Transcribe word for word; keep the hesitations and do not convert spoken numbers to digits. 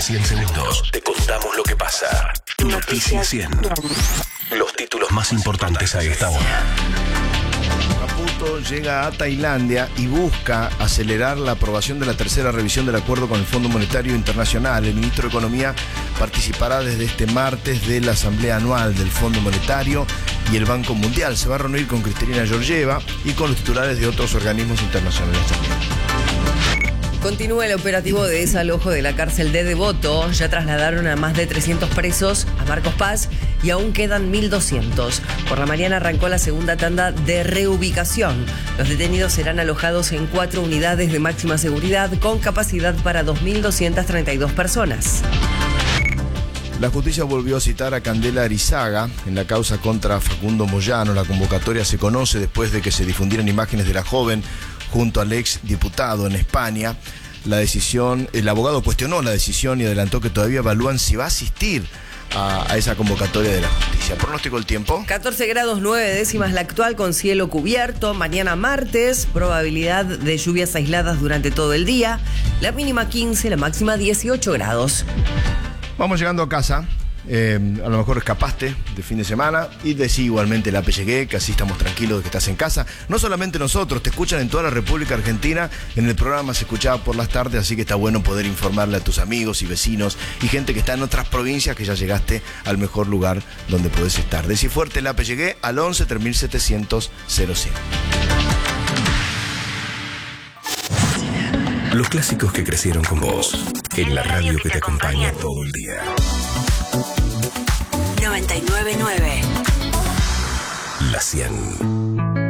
cien segundos. Te contamos lo que pasa. Noticias cien. Los títulos más importantes a esta hora. Maputo llega a Tailandia y busca acelerar la aprobación de la tercera revisión del acuerdo con el Fondo Monetario Internacional. El ministro de Economía participará desde este martes de la asamblea anual del Fondo Monetario y el Banco Mundial. Se va a reunir con Cristalina Georgieva y con los titulares de otros organismos internacionales también. Continúa el operativo de desalojo de la cárcel de Devoto. Ya trasladaron a más de trescientos presos a Marcos Paz y aún quedan mil doscientos. Por la mañana arrancó la segunda tanda de reubicación. Los detenidos serán alojados en cuatro unidades de máxima seguridad con capacidad para dos mil doscientas treinta y dos personas. La justicia volvió a citar a Candela Arizaga en la causa contra Facundo Moyano. La convocatoria se conoce después de que se difundieran imágenes de la joven junto al ex diputado en España. La decisión, el abogado cuestionó la decisión y adelantó que todavía evalúan si va a asistir a, a esa convocatoria de la justicia. Pronóstico del tiempo. catorce grados nueve décimas la actual con cielo cubierto. Mañana martes, probabilidad de lluvias aisladas durante todo el día. La mínima quince, la máxima dieciocho grados. Vamos llegando a casa. Eh, a lo mejor escapaste de fin de semana y decí igualmente la P Y G, que así estamos tranquilos de que estás en casa. No solamente nosotros, te escuchan en toda la República Argentina. En el programa se escuchaba por las tardes, así que está bueno poder informarle a tus amigos y vecinos y gente que está en otras provincias que ya llegaste al mejor lugar donde podés estar. Decí fuerte la P Y G al once tres mil setecientos cero cien. Los clásicos que crecieron con vos. En la radio que te acompaña todo el día. noventa y nueve punto nueve. La cien.